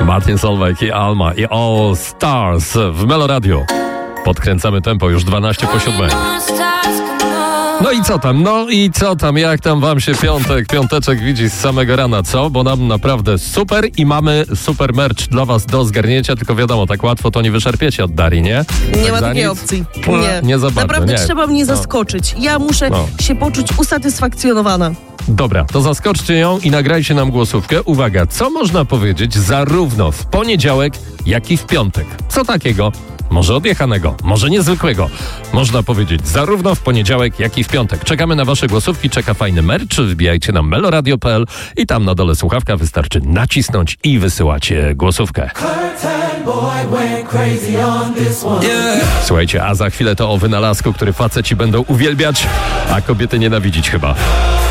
Martin Solveig i Alma i All Stars w Melo Radio. Podkręcamy tempo, już 12 po 7. No i co tam, jak tam wam się piąteczek widzi z samego rana, co? Bo nam naprawdę super i mamy super merch dla was do zgarnięcia, tylko wiadomo, tak łatwo to nie wyszarpiecie od Darii, nie? Nie tak ma takiej opcji. Nie za bardzo, naprawdę nie. trzeba mnie zaskoczyć. Ja muszę się poczuć usatysfakcjonowana. Dobra, to zaskoczcie ją i nagrajcie nam głosówkę. Uwaga, co można powiedzieć zarówno w poniedziałek, jak i w piątek? Co takiego? Może odjechanego, może niezwykłego. Można powiedzieć zarówno w poniedziałek, jak i w piątek. Czekamy na wasze głosówki, czeka fajny merch. Wbijajcie na meloradio.pl i tam na dole słuchawka, wystarczy nacisnąć i wysyłacie głosówkę. Słuchajcie, a za chwilę to o wynalazku, który faceci będą uwielbiać, a kobiety nienawidzić chyba.